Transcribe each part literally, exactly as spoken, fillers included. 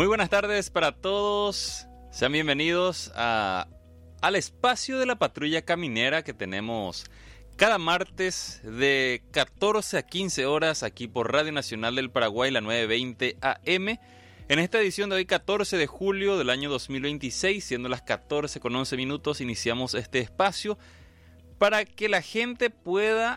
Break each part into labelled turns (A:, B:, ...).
A: Muy buenas tardes para todos. Sean bienvenidos a, al espacio de la patrulla caminera que tenemos cada martes de catorce a quince horas aquí por Radio Nacional del Paraguay, la nueve veinte A M. En esta edición de hoy, catorce de julio del año dos mil veintiséis, siendo las catorce con once minutos, iniciamos este espacio para que la gente pueda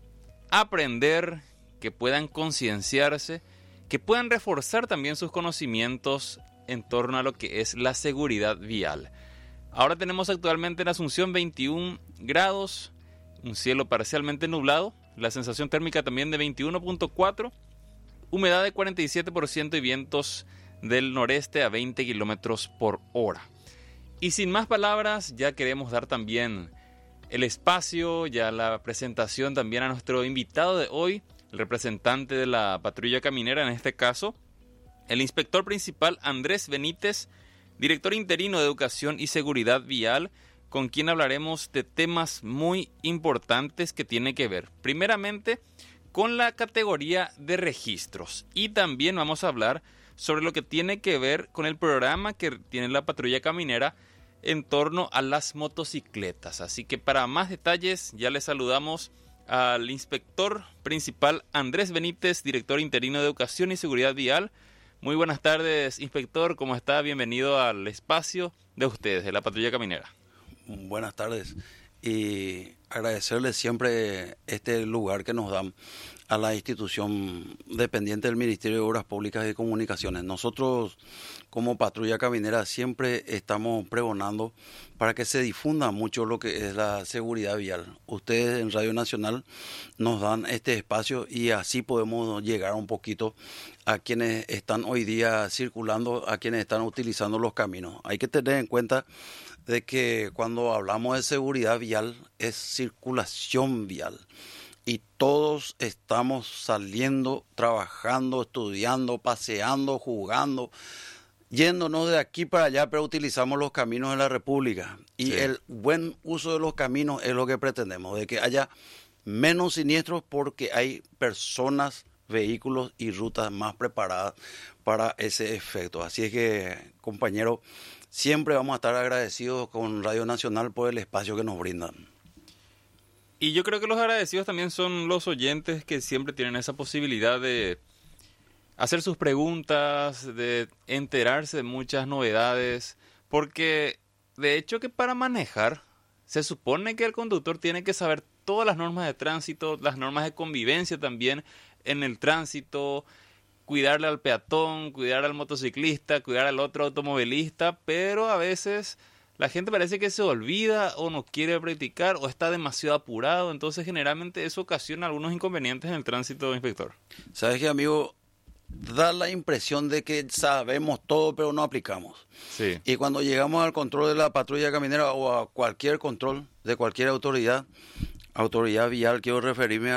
A: aprender, que puedan concienciarse, que puedan reforzar también sus conocimientos en torno a lo que es la seguridad vial. Ahora tenemos actualmente en Asunción veintiún grados, un cielo parcialmente nublado, la sensación térmica también de veintiuno punto cuatro, humedad de cuarenta y siete por ciento y vientos del noreste a veinte kilómetros por hora. Y sin más palabras, ya queremos dar también el espacio, ya la presentación también a nuestro invitado de hoy, el representante de la patrulla caminera, en este caso, el inspector principal Andrés Benítez, director interino de Educación y Seguridad Vial, con quien hablaremos de temas muy importantes que tienen que ver, primeramente, con la categoría de registros. Y también vamos a hablar sobre lo que tiene que ver con el programa que tiene la patrulla caminera en torno a las motocicletas. Así que para más detalles ya les saludamos al inspector principal Andrés Benítez, director interino de Educación y Seguridad Vial. Muy buenas tardes, inspector, ¿cómo está? Bienvenido al espacio de ustedes, de la patrulla caminera.
B: Buenas tardes y agradecerles siempre este lugar que nos dan a la institución dependiente del Ministerio de Obras Públicas y Comunicaciones. Nosotros, como patrulla caminera, siempre estamos pregonando para que se difunda mucho lo que es la seguridad vial. Ustedes en Radio Nacional nos dan este espacio y así podemos llegar un poquito a quienes están hoy día circulando, a quienes están utilizando los caminos. Hay que tener en cuenta de que cuando hablamos de seguridad vial es circulación vial. Y todos estamos saliendo, trabajando, estudiando, paseando, jugando, yéndonos de aquí para allá, pero utilizamos los caminos de la República. Y sí, el buen uso de los caminos es lo que pretendemos, de que haya menos siniestros porque hay personas, vehículos y rutas más preparadas para ese efecto. Así es que, compañero, siempre vamos a estar agradecidos con Radio Nacional por el espacio que nos brindan.
A: Y yo creo que los agradecidos también son los oyentes que siempre tienen esa posibilidad de hacer sus preguntas, de enterarse de muchas novedades, porque de hecho que para manejar se supone que el conductor tiene que saber todas las normas de tránsito, las normas de convivencia también en el tránsito, cuidarle al peatón, cuidar al motociclista, cuidar al otro automovilista, pero a veces la gente parece que se olvida o no quiere practicar o está demasiado apurado, entonces generalmente eso ocasiona algunos inconvenientes en el tránsito, inspector.
B: ¿Sabes qué, amigo? Da la impresión de que sabemos todo pero no aplicamos.
A: Sí.
B: Y cuando llegamos al control de la patrulla caminera o a cualquier control de cualquier autoridad, autoridad vial, quiero referirme